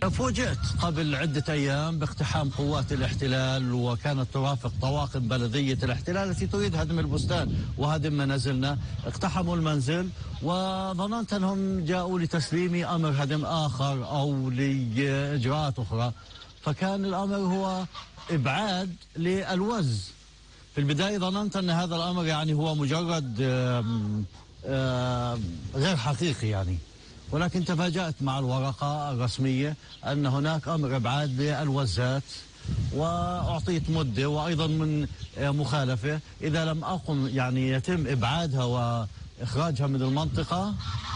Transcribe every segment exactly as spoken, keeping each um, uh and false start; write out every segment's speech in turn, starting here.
فوجئت قبل عدة أيام باقتحام قوات الاحتلال، وكانت ترافق طواقم بلدية الاحتلال التي تريد هدم البستان وهدم منازلنا. اقتحموا المنزل وظننت أنهم جاءوا لتسليم أمر هدم آخر أو لإجراءات أخرى، فكان الأمر هو إبعاد للوز. في البداية ظننت أن هذا الأمر يعني هو مجرد آم آم غير حقيقي يعني، ولكن تفاجأت مع الورقة الرسمية أن هناك أمر إبعاد للوزات، وأعطيت مدة وأيضا من مخالفة إذا لم أقم يعني يتم إبعادها وإخراجها من المنطقة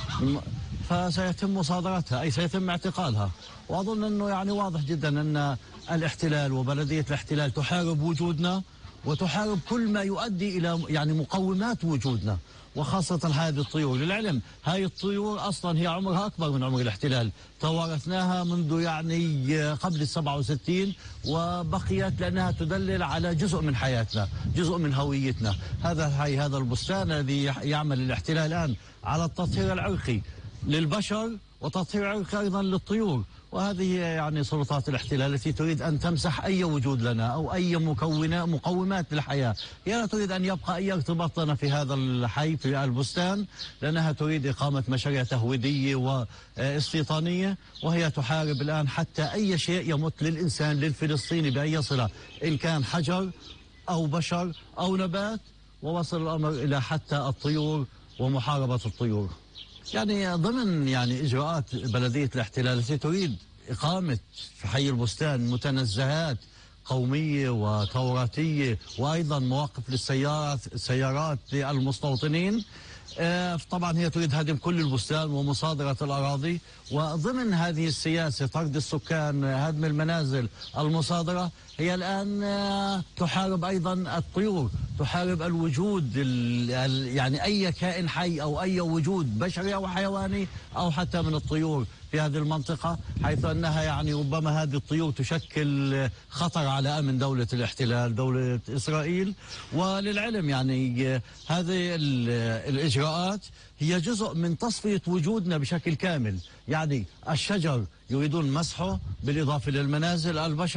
فسيتم مصادرتها، أي سيتم اعتقالها. وأظن أنه يعني واضح جدا أن الاحتلال وبلدية الاحتلال تحارب وجودنا وتحارب كل ما يؤدي إلى يعني مقومات وجودنا، وخاصة هذه الطيور. للعلم هذه الطيور أصلا هي عمرها أكبر من عمر الاحتلال، توارثناها منذ يعني قبل السبعة وستين، وبقيت لأنها تدلل على جزء من حياتنا، جزء من هويتنا. هذا هي هذا البستان الذي يعمل الاحتلال الآن على التطهير العرقي للبشر وتطهير عرقي أيضا للطيور، وهذه يعني سلطات الاحتلال التي تريد أن تمسح أي وجود لنا أو أي مكونات مقومات للحياة. هي لا تريد أن يبقى أي ارتباط لنا في هذا الحي في البستان، لأنها تريد إقامة مشاريع تهويدية واستيطانية، وهي تحارب الآن حتى أي شيء يمت للإنسان للفلسطيني بأي صلة، إن كان حجر أو بشر أو نبات، ووصل الأمر إلى حتى الطيور ومحاربة الطيور. يعني ضمن يعني إجراءات بلدية الاحتلال التي تريد إقامة في حي البستان متنزهات قومية وتوراتية، وأيضا مواقف للسيارات السيارات للمستوطنين. طبعا هي تريد هدم كل البستان ومصادرة الأراضي، وضمن هذه السياسة طرد السكان، هدم المنازل، المصادرة. هي الآن تحارب أيضا الطيور، تحارب الوجود يعني أي كائن حي أو أي وجود بشري أو حيواني أو حتى من الطيور في هذه المنطقة، حيث أنها يعني ربما هذه الطيور تشكل خطر على أمن دولة الاحتلال، دولة إسرائيل. وللعلم يعني هذه الإجراءات هي جزء من تصفية وجودنا بشكل كامل. يعني الشجر يريدون مسحه بالإضافة للمنازل، البشر